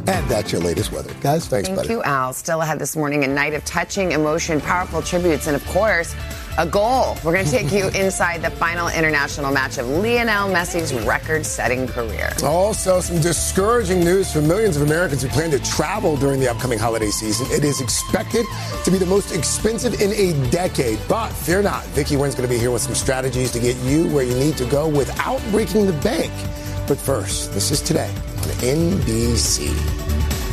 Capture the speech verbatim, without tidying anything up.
And that's your latest weather. Guys, thanks, Thank buddy. Thank you, Al. Still ahead this morning, a night of touching emotion, powerful tributes, and, of course, a goal. We're going to take you inside the final international match of Lionel Messi's record-setting career. Also, some discouraging news for millions of Americans who plan to travel during the upcoming holiday season. It is expected to be the most expensive in a decade. But fear not, Vicky Nguyen's going to be here with some strategies to get you where you need to go without breaking the bank. But first, this is Today on N B C.